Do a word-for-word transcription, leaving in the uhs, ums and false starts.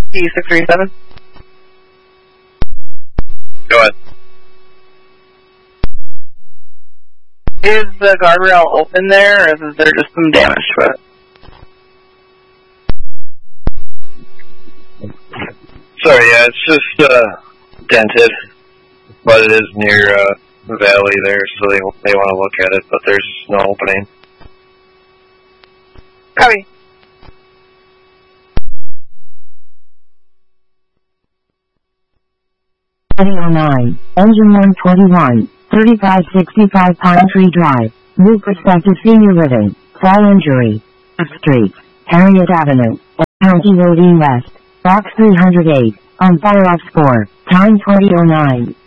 P six three seven. Go ahead. Is the guardrail open there, or is there just some damage to it? Sorry, yeah, it's just uh, dented, but it is near uh, the valley there, so they they want to look at it, but there's no opening. Copy. twenty oh nine, Engine one twenty-one, thirty-five sixty-five Pine Tree Drive, New Perspective Senior Living, Fall Injury, Street, Harriet Avenue, County Road E West, Box three hundred eight, on fire off score, time twenty oh nine.